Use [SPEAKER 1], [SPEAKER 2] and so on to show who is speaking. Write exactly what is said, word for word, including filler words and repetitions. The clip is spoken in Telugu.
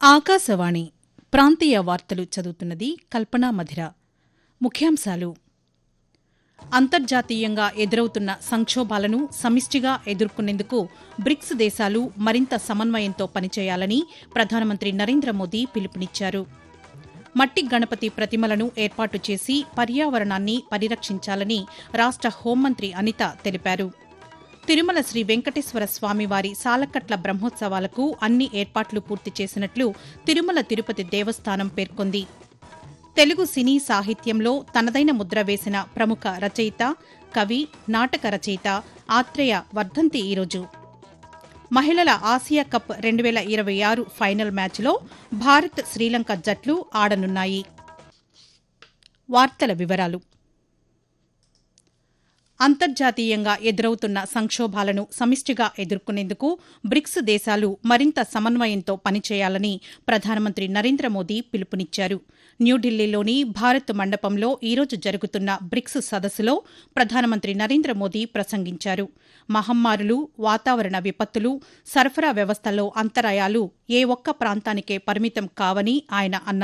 [SPEAKER 1] ఆకాశవాణి ప్రాంతీయ వార్తలు చదువుతున్నది కల్పనా మధిర. ముఖ్యాంశాలు: అంతర్జాతీయంగా ఎదురవుతున్న సంక్షోభాలను సమిష్టిగా ఎదుర్కొనేందుకు బ్రిక్స్ దేశాలు మరింత సమన్వయంతో పనిచేయాలని ప్రధానమంత్రి నరేంద్ర మోదీ పిలుపునిచ్చారు. మట్టి గణపతి ప్రతిమలను ఏర్పాటు చేసి పర్యావరణాన్ని పరిరక్షించాలని రాష్ట హోంమంత్రి అనిత తెలిపారు. తిరుమల శ్రీ వెంకటేశ్వర స్వామివారి సాలకట్ల బ్రహ్మోత్సవాలకు అన్ని ఏర్పాట్లు పూర్తి చేసినట్లు తిరుమల తిరుపతి దేవస్థానం పేర్కొంది. తెలుగు సినీ సాహిత్యంలో తనదైన ముద్ర వేసిన ప్రముఖ రచయిత, కవి, నాటక రచయిత ఆత్రేయ వర్ధంతి ఈరోజు. మహిళల ఆసియా కప్ రెండు వేల ఇరవై ఆరు ఫైనల్ మ్యాచ్లో భారత్, శ్రీలంక జట్లు ఆడనున్నాయి. వార్తల వివరాలు: అంతర్జాతీయంగా ఎదురవుతున్న సంక్షోభాలను సమిష్టిగా ఎదుర్కొనేందుకు బ్రిక్స్ దేశాలు మరింత సమన్వయంతో పనిచేయాలని ప్రధానమంత్రి నరేంద్ర మోదీ పిలుపునిచ్చారు. న్యూఢిల్లీలోని భారత్ మండపంలో ఈరోజు జరుగుతున్న బ్రిక్స్ సదస్సులో ప్రధానమంత్రి నరేంద్ర మోదీ ప్రసంగించారు. మహమ్మారులు, వాతావరణ విపత్తులు, సరఫరా వ్యవస్థలో అంతరాయాలు ఏ ఒక్క ప్రాంతానికే పరిమితం కావని ఆయన అన్నారు.